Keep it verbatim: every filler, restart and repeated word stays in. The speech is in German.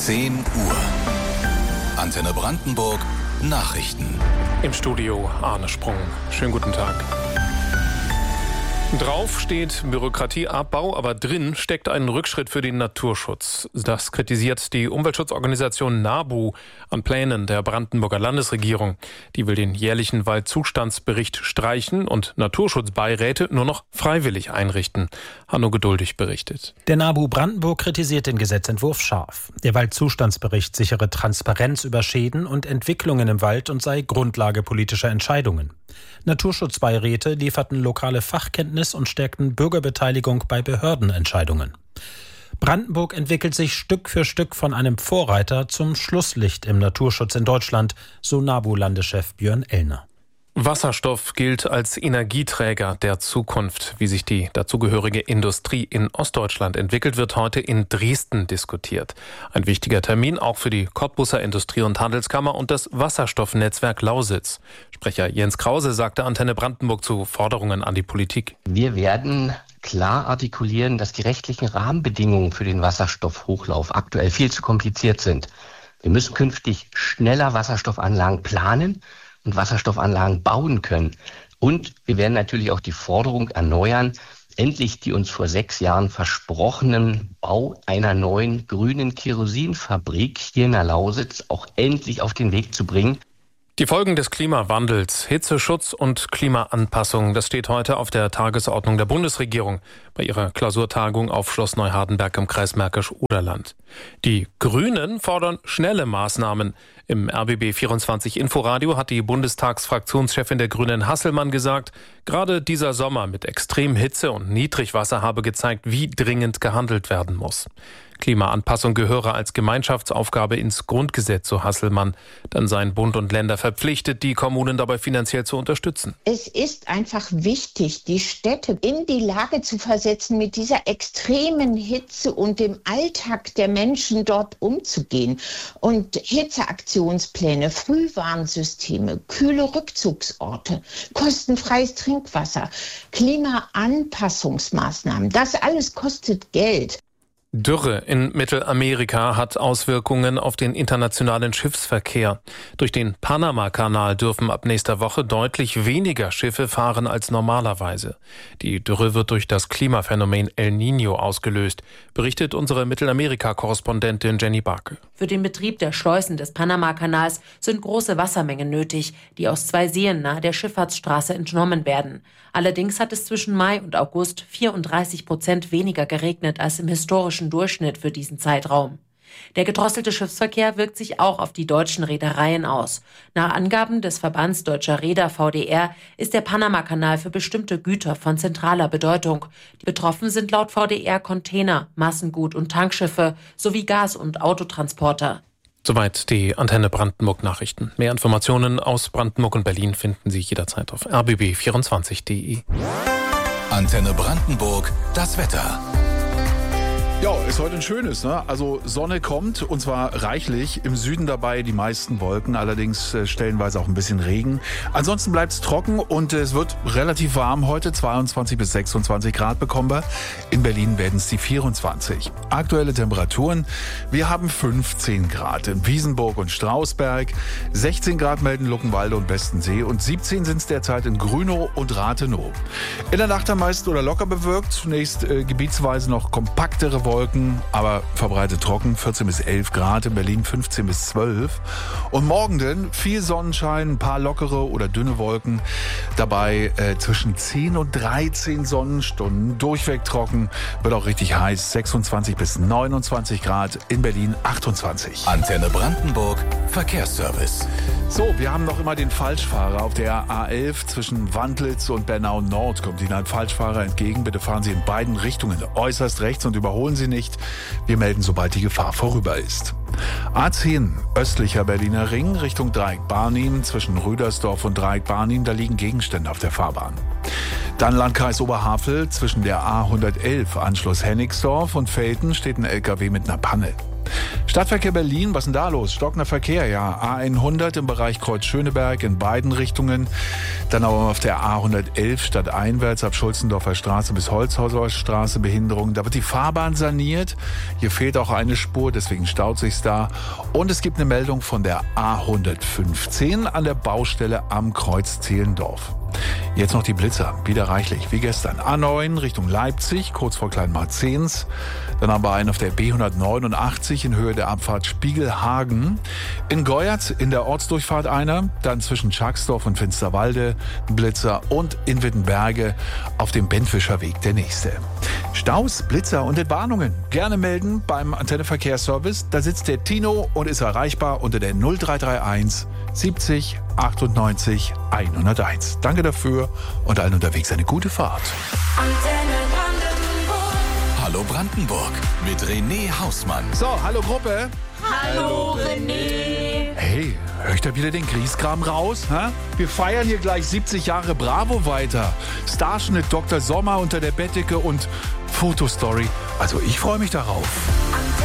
zehn Uhr. Antenne Brandenburg Nachrichten. Im Studio Arne Sprung. Schönen guten Tag. Drauf steht Bürokratieabbau, aber drin steckt ein Rückschritt für den Naturschutz. Das kritisiert die Umweltschutzorganisation NABU an Plänen der Brandenburger Landesregierung. Die will den jährlichen Waldzustandsbericht streichen und Naturschutzbeiräte nur noch freiwillig einrichten. Hanno Geduldig berichtet. Der NABU Brandenburg kritisiert den Gesetzentwurf scharf. Der Waldzustandsbericht sichere Transparenz über Schäden und Entwicklungen im Wald und sei Grundlage politischer Entscheidungen. Naturschutzbeiräte lieferten lokale Fachkenntnis und stärkten Bürgerbeteiligung bei Behördenentscheidungen. Brandenburg entwickelt sich Stück für Stück von einem Vorreiter zum Schlusslicht im Naturschutz in Deutschland, so NABU-Landeschef Björn Ellner. Wasserstoff gilt als Energieträger der Zukunft. Wie sich die dazugehörige Industrie in Ostdeutschland entwickelt, wird heute in Dresden diskutiert. Ein wichtiger Termin auch für die Cottbuser Industrie- und Handelskammer und das Wasserstoffnetzwerk Lausitz. Sprecher Jens Krause sagte Antenne Brandenburg zu Forderungen an die Politik. Wir werden klar artikulieren, dass die rechtlichen Rahmenbedingungen für den Wasserstoffhochlauf aktuell viel zu kompliziert sind. Wir müssen künftig schneller Wasserstoffanlagen planen und Wasserstoffanlagen bauen können. Und wir werden natürlich auch die Forderung erneuern, endlich die uns vor sechs Jahren versprochenen Bau einer neuen grünen Kerosinfabrik hier in der Lausitz auch endlich auf den Weg zu bringen. Die Folgen des Klimawandels, Hitzeschutz und Klimaanpassung, das steht heute auf der Tagesordnung der Bundesregierung bei ihrer Klausurtagung auf Schloss Neuhardenberg im Kreis Märkisch-Oderland. Die Grünen fordern schnelle Maßnahmen. Im R B B vierundzwanzig Inforadio hat die Bundestagsfraktionschefin der Grünen Hasselmann gesagt, gerade dieser Sommer mit Extremhitze und Niedrigwasser habe gezeigt, wie dringend gehandelt werden muss. Klimaanpassung gehöre als Gemeinschaftsaufgabe ins Grundgesetz, so Hasselmann. Dann seien Bund und Länder verpflichtet, die Kommunen dabei finanziell zu unterstützen. Es ist einfach wichtig, die Städte in die Lage zu versetzen, mit dieser extremen Hitze und dem Alltag der Menschen dort umzugehen. Und Hitzeaktionspläne, Frühwarnsysteme, kühle Rückzugsorte, kostenfreies Trinkwasser, Klimaanpassungsmaßnahmen, das alles kostet Geld. Dürre in Mittelamerika hat Auswirkungen auf den internationalen Schiffsverkehr. Durch den Panama-Kanal dürfen ab nächster Woche deutlich weniger Schiffe fahren als normalerweise. Die Dürre wird durch das Klimaphänomen El Niño ausgelöst, berichtet unsere Mittelamerika-Korrespondentin Jenny Barke. Für den Betrieb der Schleusen des Panama-Kanals sind große Wassermengen nötig, die aus zwei Seen nahe der Schifffahrtsstraße entnommen werden. Allerdings hat es zwischen Mai und August vierunddreißig Prozent weniger geregnet als im historischen Durchschnitt für diesen Zeitraum. Der gedrosselte Schiffsverkehr wirkt sich auch auf die deutschen Reedereien aus. Nach Angaben des Verbands Deutscher Reeder V D R ist der Panama-Kanal für bestimmte Güter von zentraler Bedeutung. Betroffen sind laut V D R Container, Massengut- und Tankschiffe sowie Gas- und Autotransporter. Soweit die Antenne Brandenburg Nachrichten. Mehr Informationen aus Brandenburg und Berlin finden Sie jederzeit auf r b b vierundzwanzig punkt d e. Antenne Brandenburg, das Wetter. Ja, ist heute ein schönes, ne? Also Sonne kommt und zwar reichlich. Im Süden dabei die meisten Wolken, allerdings äh, stellenweise auch ein bisschen Regen. Ansonsten bleibt es trocken und äh, es wird relativ warm heute. zweiundzwanzig bis sechsundzwanzig Grad bekommen wir. In Berlin werden es die vierundzwanzig. Aktuelle Temperaturen. Wir haben fünfzehn Grad in Wiesenburg und Strausberg. sechzehn Grad melden Luckenwalde und Westensee und siebzehn sind es derzeit in Grünow und Rathenow. In der Nacht am meisten oder locker bewölkt. Zunächst äh, gebietsweise noch kompaktere Wolken, aber verbreitet trocken, vierzehn bis elf Grad, in Berlin fünfzehn bis zwölf. Und morgen denn viel Sonnenschein, ein paar lockere oder dünne Wolken, dabei äh, zwischen zehn und dreizehn Sonnenstunden, durchweg trocken, wird auch richtig heiß, sechsundzwanzig bis neunundzwanzig Grad, in Berlin achtundzwanzig. Antenne Brandenburg, Verkehrsservice. So, wir haben noch immer den Falschfahrer auf der A elf zwischen Wandlitz und Bernau Nord. Kommt Ihnen ein Falschfahrer entgegen, bitte fahren Sie in beiden Richtungen äußerst rechts und überholen Sie nicht. Wir melden, sobald die Gefahr vorüber ist. A zehn, östlicher Berliner Ring, Richtung Dreieck-Barnim, zwischen Rüdersdorf und Dreieck-Barnim, da liegen Gegenstände auf der Fahrbahn. Dann Landkreis Oberhavel, zwischen der A hundertelf, Anschluss Hennigsdorf und Velten, steht ein L K W mit einer Panne. Stadtverkehr Berlin, was ist denn da los? Stockender Verkehr, ja. A hundert im Bereich Kreuz-Schöneberg in beiden Richtungen. Dann aber auf der A hundertelf stadteinwärts ab Schulzendorfer Straße bis Holzhauser Straße Behinderung. Da wird die Fahrbahn saniert. Hier fehlt auch eine Spur, deswegen staut sich's da. Und es gibt eine Meldung von der A hundertfünfzehn an der Baustelle am Kreuz Zehlendorf. Jetzt noch die Blitzer, wieder reichlich, wie gestern. A neun Richtung Leipzig, kurz vor Kleinmarzens. Dann haben wir einen auf der B hundertneunundachtzig in Höhe der Abfahrt Spiegelhagen. In Geuerz in der Ortsdurchfahrt einer, dann zwischen Schacksdorf und Finsterwalde ein Blitzer und in Wittenberge auf dem Benfischer Weg der nächste. Staus, Blitzer und Entwarnungen gerne melden beim Antenne Verkehrsservice. Da sitzt der Tino und ist erreichbar unter der null drei drei eins siebzig achtundneunzig hunderteins. Danke dafür und allen unterwegs eine gute Fahrt. Antenne Brandenburg. Hallo Brandenburg mit René Hausmann. So, hallo Gruppe. Hallo René. Hey, hör ich da wieder den Grieskram raus? Hä? Wir feiern hier gleich siebzig Jahre Bravo weiter. Starschnitt Doktor Sommer unter der Bettdecke und Fotostory. Also ich freue mich darauf.